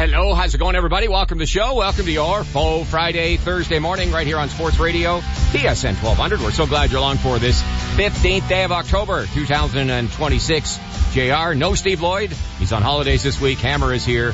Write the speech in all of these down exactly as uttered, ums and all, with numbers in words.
Hello, how's it going, everybody? Welcome to the show. Welcome to your Faux Friday, Thursday morning right here on Sports Radio, T S N twelve hundred. We're so glad you're along for this fifteenth day of October, two thousand twenty-six. J R, no Steve Lloyd. He's on holidays this week. Hammer is here.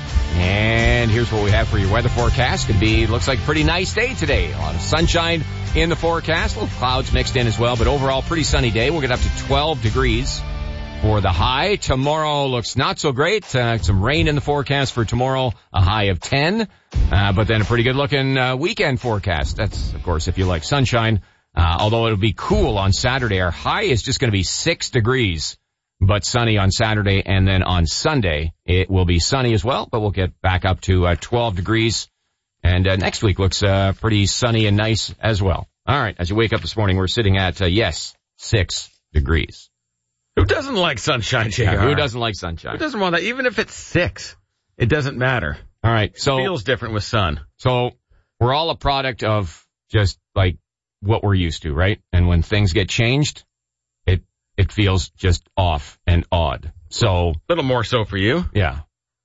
And here's what we have for your weather forecast. Could be, looks like a pretty nice day today. A lot of sunshine in the forecast. Little clouds mixed in as well, but overall pretty sunny day. We'll get up to twelve degrees for the high. Tomorrow looks not so great. Uh, some rain in the forecast for tomorrow, a high of ten. Uh, but then a pretty good looking uh, weekend forecast. That's, of course, if you like sunshine. Uh, although it'll be cool on Saturday. Our high is just going to be six degrees. But sunny on Saturday, and then on Sunday it will be sunny as well, but we'll get back up to uh, twelve degrees. And uh, next week looks uh, pretty sunny and nice as well. All right, as you wake up this morning, we're sitting at, uh, yes, six degrees. Who doesn't like sunshine, J R? Yeah, who doesn't like sunshine? Who doesn't want that? Even if it's six, it doesn't matter. All right, so it feels different with sun. So we're all a product of just like what we're used to, right? And when things get changed, it it feels just off and odd. So a little more so for you. Yeah.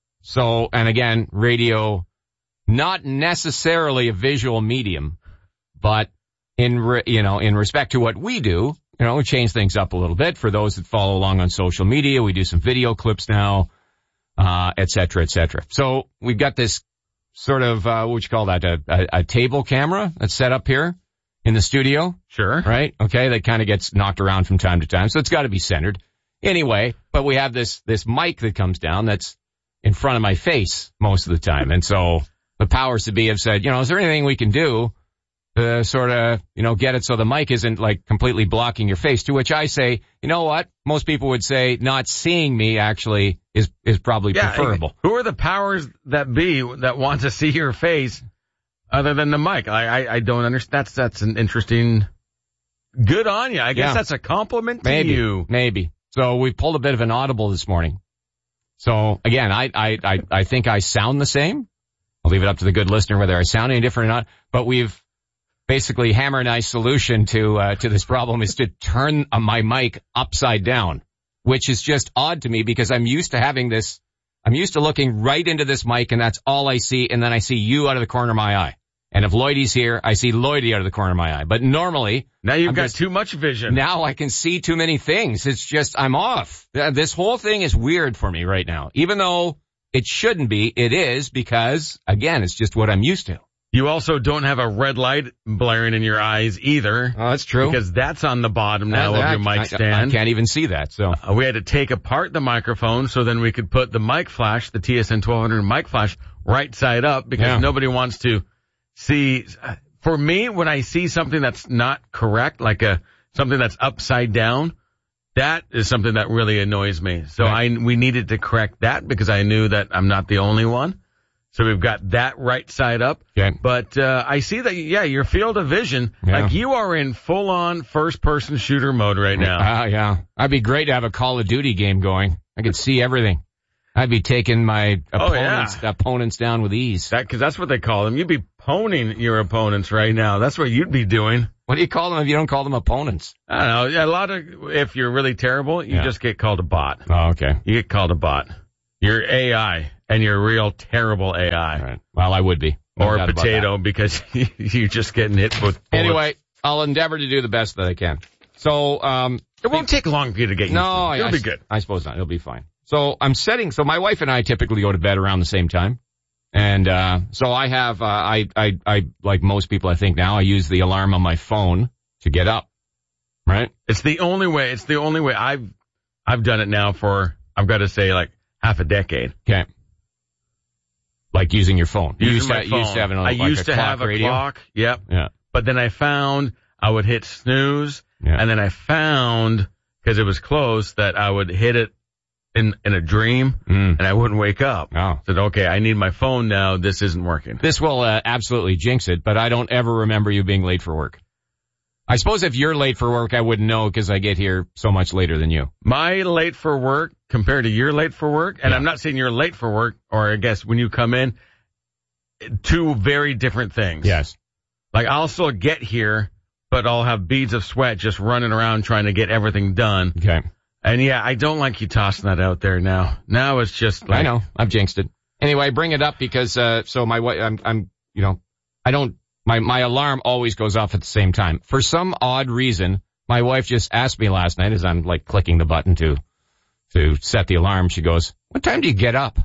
So, and again, radio, not necessarily a visual medium, but in, re, you know, in respect to what we do, you know, we change things up a little bit. For those that follow along on social media, we do some video clips now, uh, et cetera, et cetera. So we've got this sort of, uh, what would you call that? A, a, a table camera that's set up here in the studio. Sure. Right? Okay. That kind of gets knocked around from time to time. So it's got to be centered. Anyway, but we have this, this mic that comes down that's in front of my face most of the time. And so the powers to be have said, you know, is there anything we can do to sort of, you know, get it so the mic isn't like completely blocking your face? To which I say, you know what? Most people would say not seeing me actually is, is probably yeah, preferable. Who are the powers that be that want to see your face other than the mic? I, I, I don't understand. That's, that's an interesting, good on you. I guess yeah. that's a compliment to maybe, you. Maybe. So we pulled a bit of an audible this morning. So again, I, I, I, I think I sound the same. I'll leave it up to the good listener whether I sound any different or not. But we've basically Hammer and I's solution to, uh, to this problem is to turn uh, my mic upside down, which is just odd to me because I'm used to having this, I'm used to looking right into this mic and that's all I see. And then I see you out of the corner of my eye. And if Lloydie's here, I see Lloydie out of the corner of my eye. But normally, now you've I'm got just, too much vision. Now I can see too many things. It's just, I'm off. This whole thing is weird for me right now. Even though it shouldn't be, it is because, again, it's just what I'm used to. You also don't have a red light blaring in your eyes either. Oh, that's true. Because that's on the bottom now I, of your mic I, stand. I, I can't even see that, so. Uh, we had to take apart the microphone so then we could put the mic flash, the T S N twelve hundred mic flash, right side up because yeah. nobody wants to see. For me, when I see something that's not correct, like a something that's upside down, that is something that really annoys me. So right. I we needed to correct that because I knew that I'm not the only one. So we've got that right side up. Okay. But uh I see that, yeah, your field of vision, yeah. like you are in full-on first-person shooter mode right now. Ah, uh, yeah. I'd be great to have a Call of Duty game going. I could see everything. I'd be taking my opponents, oh, yeah. opponents down with ease. That, cause that's what they call them. You'd be poning your opponents right now. That's what you'd be doing. What do you call them if you don't call them opponents? I don't know. A lot of, if you're really terrible, you yeah. just get called a bot. Oh, okay. You get called a bot. You're A I, and you're a real terrible A I. All right. Well, I would be. No or a potato because you're just getting hit with bullets. Anyway, I'll endeavor to do the best that I can. So, um. It won't take long for you to get used no, to. It'll I, be good. I suppose not. It'll be fine. So I'm setting, so my wife and I typically go to bed around the same time. And, uh, so I have, uh, I, I, I, like most people I think now, I use the alarm on my phone to get up. Right? It's the only way, it's the only way I've, I've done it now for, I've got to say like half a decade. Okay. Like using your phone. Using you used my to, phone. used to have an, I like used a to clock have a radio. clock. Yep. Yeah. But then I found I would hit snooze. Yeah. And then I found, because it was close, that I would hit it in in a dream, mm. and I wouldn't wake up. Oh. I said, okay, I need my phone now. This isn't working. This will uh, absolutely jinx it, but I don't ever remember you being late for work. I suppose if you're late for work, I wouldn't know because I get here so much later than you. My late for work compared to your late for work, and yeah. I'm not saying you're late for work, or I guess when you come in, two very different things. Yes. Like I'll still get here, but I'll have beads of sweat just running around trying to get everything done. Okay. And yeah, I don't like you tossing that out there now. Now it's just like. I know. I've jinxed it. Anyway, I bring it up because, uh, so my wife, I'm, I'm, you know, I don't, my, my alarm always goes off at the same time. For some odd reason, my wife just asked me last night as I'm like clicking the button to, to set the alarm. She goes, what time do you get up?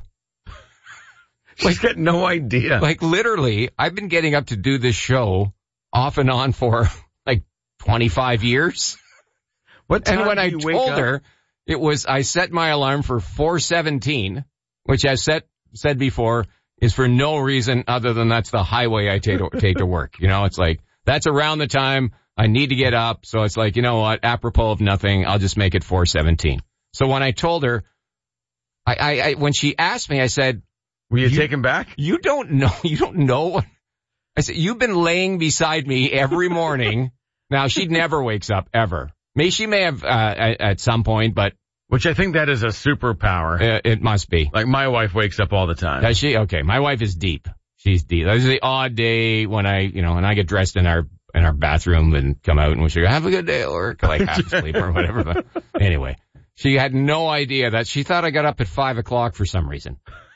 She's got no idea. Like literally, I've been getting up to do this show off and on for like twenty-five years. What time and when do I you wake told up? her, it was, I set my alarm for four seventeen, which I've set, said before is for no reason other than that's the highway I take to, take to work. You know, it's like, that's around the time I need to get up. So it's like, you know what, apropos of nothing, I'll just make it four seventeen. So when I told her, I, I, I when she asked me, I said, were you, you taken back? You don't know, you don't know what, I said, you've been laying beside me every morning. Now she never wakes up ever. Maybe she may have, uh, at, at some point, but. Which I think that is a superpower. Uh, it must be. Like my wife wakes up all the time. Does she? Okay. My wife is deep. She's deep. There's the odd day when I, you know, and I get dressed in our, in our bathroom and come out and we should have a good day at work, like half asleep or whatever. But anyway, she had no idea that she thought I got up at five o'clock for some reason.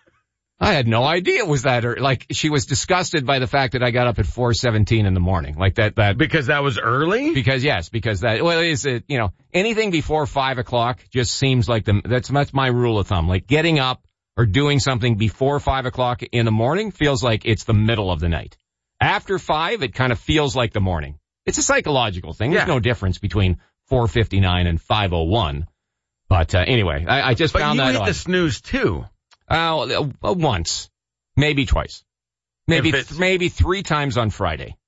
I had no idea it was that, or like she was disgusted by the fact that I got up at four seventeen in the morning, like that, that. Because that was early? Because yes, because that, well, is it, you know, anything before five o'clock just seems like the, that's, that's my rule of thumb. Like getting up or doing something before five o'clock in the morning feels like it's the middle of the night. After five, it kind of feels like the morning. It's a psychological thing. There's yeah. no difference between four fifty-nine and five oh one. But, uh, anyway, I, I just but found you that hit odd. the snooze too. Uh, uh, once, maybe twice, maybe th- maybe three times on Friday.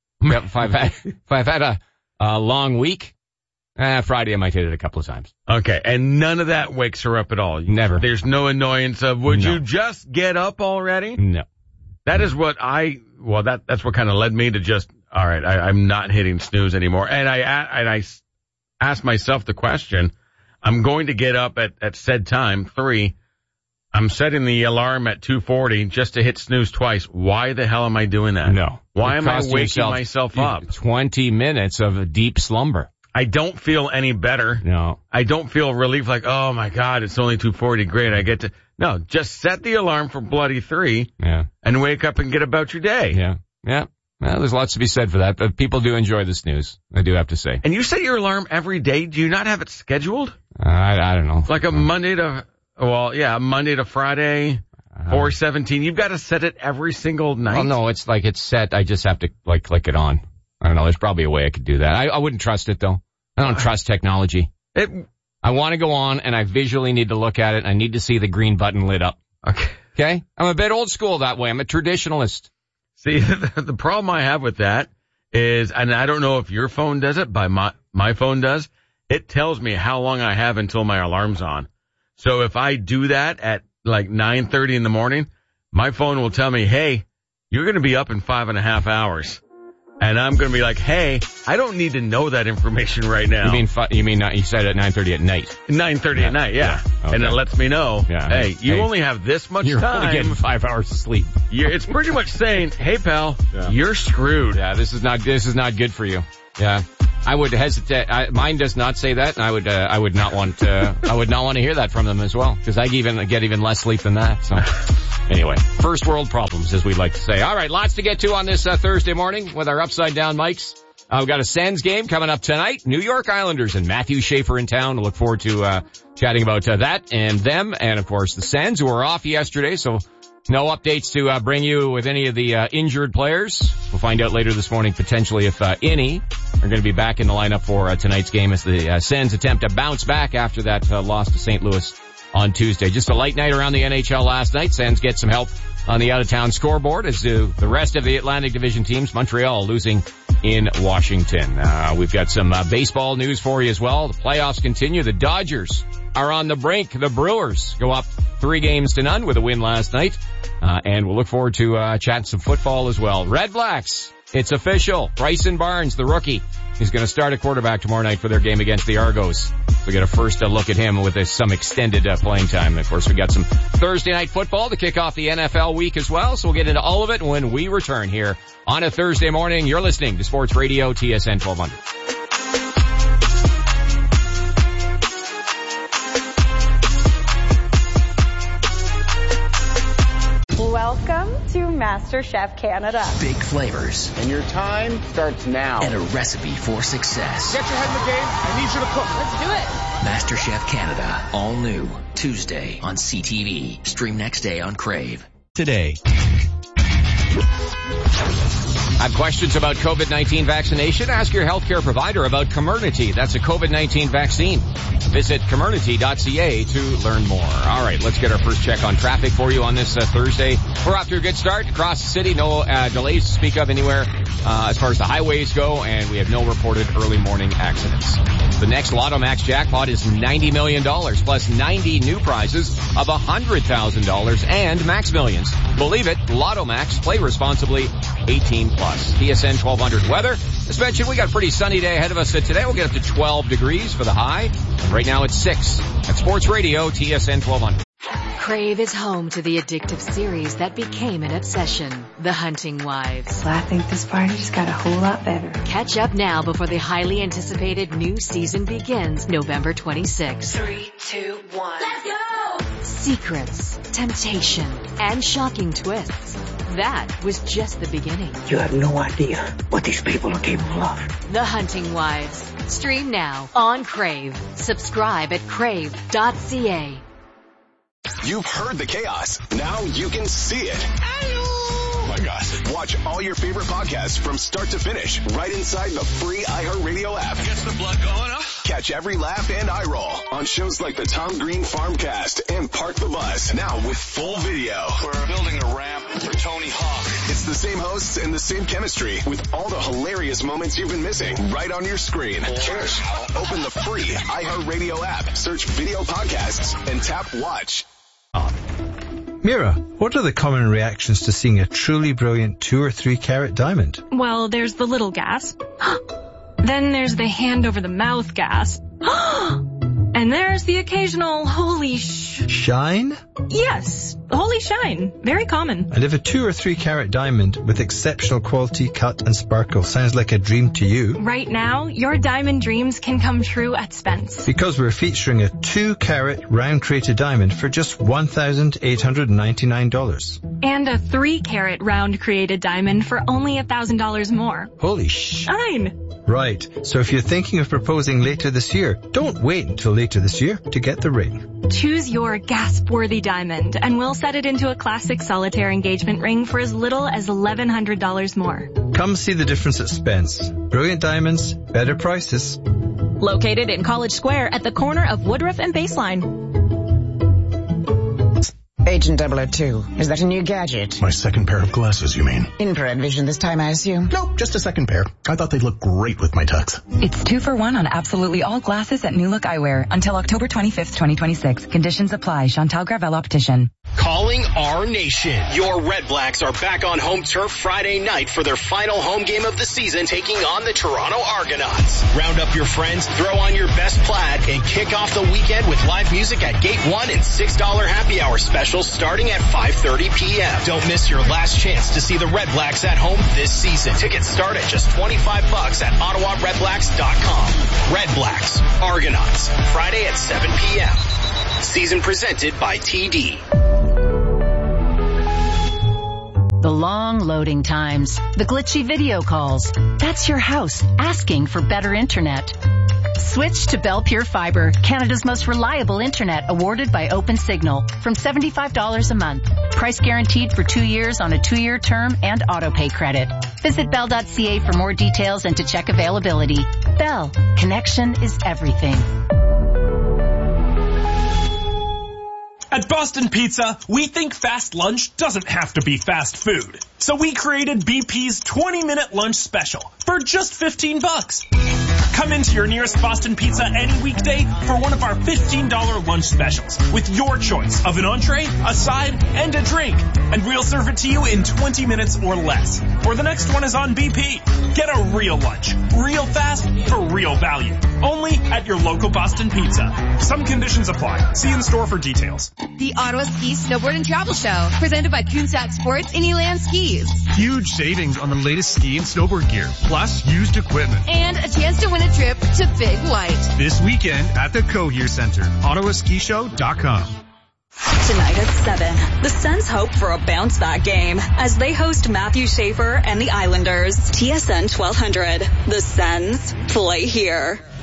If I've had, if I've had a, a long week, uh, Friday I might hit it a couple of times. Okay, and none of that wakes her up at all. Never. There's no annoyance of, would No. you just get up already? No. That is what I, well, that that's what kind of led me to just, all right, I, I'm not hitting snooze anymore. And I and I asked myself the question, I'm going to get up at, at said time, three. I'm setting the alarm at two forty just to hit snooze twice. Why the hell am I doing that? No. Why It am I cost waking yourself myself up? twenty minutes of a deep slumber. I don't feel any better. No. I don't feel relief like, oh my God, it's only two forty. Great. I get to, no, just set the alarm for bloody three Yeah. and wake up and get about your day. Yeah. Yeah. Well, there's lots to be said for that, but people do enjoy the snooze. I do have to say. And you set your alarm every day. Do you not have it scheduled? Uh, I, I don't know. Like a Monday to, well, yeah, Monday to Friday, Uh, four seventeen. You've got to set it every single night. Well, no, it's like it's set. I just have to like click it on. I don't know. There's probably a way I could do that. I, I wouldn't trust it though. I don't trust technology. It, I want to go on and I visually need to look at it. I need to see the green button lit up. okay. Okay? I'm a bit old school that way. I'm a traditionalist. See, the, the problem I have with that is, and I don't know if your phone does it, but my, my phone does, it tells me how long I have until my alarm's on. So if I do that at like nine thirty in the morning, my phone will tell me, hey, you're going to be up in five and a half hours. And I'm going to be like, hey, I don't need to know that information right now. You mean, fu- you mean, not, you said at nine thirty at night. nine thirty Yeah. at night, yeah. Yeah. Okay. And it lets me know, Yeah. hey, you Hey. only have this much You're time. only getting five hours of sleep. You're, it's pretty much saying, hey, pal, Yeah. you're screwed. Yeah, this is not, this is not good for you. Yeah. I would hesitate. I, mine does not say that, and I would, uh, I would not want, uh, I would not want to hear that from them as well, because I even get even less sleep than that. So, anyway, first world problems, as we like to say. All right, lots to get to on this uh, Thursday morning with our upside down mics. Uh, we've got a Sens game coming up tonight. New York Islanders and Matthew Schaefer in town. I look forward to uh chatting about uh, that and them, and of course the Sens, who were off yesterday. So no updates to uh, bring you with any of the uh, injured players. We'll find out later this morning potentially if uh, any are going to be back in the lineup for uh, tonight's game as the uh, Sens attempt to bounce back after that uh, loss to Saint Louis on Tuesday. Just a light night around the N H L last night. Sens get some help on the out-of-town scoreboard, as do the rest of the Atlantic Division teams. Montreal losing in Washington. Uh, we've got some uh, baseball news for you as well. The playoffs continue. The Dodgers are on the brink. The Brewers go up three games to none with a win last night. Uh, and we'll look forward to uh, chatting some football as well. Red Blacks, it's official. Bryson Barnes, the rookie, is going to start at quarterback tomorrow night for their game against the Argos. We'll get a first uh, look at him with uh, some extended uh, playing time. And of course, we got some Thursday night football to kick off the N F L week as well. So we'll get into all of it when we return here on a Thursday morning. You're listening to Sports Radio T S N twelve hundred. Introducing Master Chef Canada. Big flavors. And your time starts now. And a recipe for success. Get your head in the game. I need you to cook. Let's do it. Master Chef Canada. All new. Tuesday on C T V. Stream next day on Crave. Today. Have questions about COVID nineteen vaccination? Ask your healthcare provider about Comirnaty. That's a COVID nineteen vaccine. Visit Comirnaty dot c a to learn more. All right, let's get our first check on traffic for you on this uh, Thursday. We're off to a good start across the city. No uh, delays to speak of anywhere uh, as far as the highways go, and we have no reported early morning accidents. The next Lotto Max jackpot is ninety million dollars plus ninety new prizes of one hundred thousand dollars and Max Millions. Believe it, Lotto Max. Play responsibly. eighteen plus. T S N twelve hundred weather. As mentioned, we got a pretty sunny day ahead of us today. We'll get up to twelve degrees for the high. Right now it's six. At Sports Radio, T S N twelve hundred. Crave is home to the addictive series that became an obsession, The Hunting Wives. Well, I think this party just got a whole lot better. Catch up now before the highly anticipated new season begins November twenty-sixth. Three, two, one. Let's go! Secrets, temptation, and shocking twists. That was just the beginning. You have no idea what these people are capable of. The Hunting Wives. Stream now on Crave. Subscribe at crave dot c a. You've heard the chaos. Now you can see it. Oh my gosh. Watch all your favorite podcasts from start to finish right inside the free iHeartRadio app. Gets the blood going, huh? Catch every laugh and eye roll on shows like the Tom Green Farmcast and Park the Bus. Now with full video. We're building a ramp for Tony Hawk. It's the same hosts and the same chemistry with all the hilarious moments you've been missing right on your screen. Cheers. Open the free iHeartRadio app, search video podcasts, and tap watch. Mira, what are the common reactions to seeing a truly brilliant two or three carat diamond? Well, there's the little gasp. Then there's the hand over the mouth gasp. And there's the occasional holy sh... Shine? Yes, holy shine. Very common. And if a two or three carat diamond with exceptional quality, cut and sparkle sounds like a dream to you... Right now, your diamond dreams can come true at Spence. Because we're featuring a two carat round crated diamond for just one thousand eight hundred ninety-nine dollars. And a three carat round created diamond for only one thousand dollars more. Holy shine. Right. So if you're thinking of proposing later this year, don't wait until later this year to get the ring. Choose your gasp-worthy diamond, and we'll set it into a classic solitaire engagement ring for as little as eleven hundred dollars more. Come see the difference at Spence. Brilliant diamonds, better prices. Located in College Square at the corner of Woodruff and Baseline. Agent double oh two, is that a new gadget? My second pair of glasses, you mean? Infrared vision this time, I assume? Nope, just a second pair. I thought they'd look great with my tux. It's two for one on absolutely all glasses at New Look Eyewear until October twenty-fifth, twenty twenty-six. Conditions apply. Chantal Gravel Optician. Calling our nation. Your Red Blacks are back on home turf Friday night for their final home game of the season, taking on the Toronto Argonauts. Round up your friends, throw on your best plaid, and kick off the weekend with live music at Gate one and six dollar happy hour specials starting at five thirty p.m. Don't miss your last chance to see the Red Blacks at home this season. Tickets start at just twenty-five bucks at ottawa red blacks dot com. Red Blacks, Argonauts, Friday at seven p.m. Season presented by T D. The long loading times, the glitchy video calls. That's your house asking for better internet. Switch to Bell Pure Fiber, Canada's most reliable internet, awarded by OpenSignal, from seventy-five dollars a month. Price guaranteed for two years on a two-year term and auto-pay credit. Visit bell dot c a for more details and to check availability. Bell, connection is everything. At Boston Pizza, we think fast lunch doesn't have to be fast food. So we created B P's twenty minute lunch special for just fifteen bucks. Come into your nearest Boston Pizza any weekday for one of our fifteen dollar lunch specials with your choice of an entree, a side, and a drink. And we'll serve it to you in twenty minutes or less. Or the next one is on B P. Get a real lunch, real fast, for real value. Only at your local Boston Pizza. Some conditions apply. See in store for details. The Ottawa Ski, Snowboard, and Travel Show, presented by Coonsat Sports and Elan Skis. Huge savings on the latest ski and snowboard gear, plus used equipment. And a chance to win a trip to Big White. This weekend at the Cohere Center, ottawa ski show dot com. Tonight at seven, the Sens hope for a bounce-back game as they host Matthew Schaefer and the Islanders. T S N twelve hundred. The Sens play here.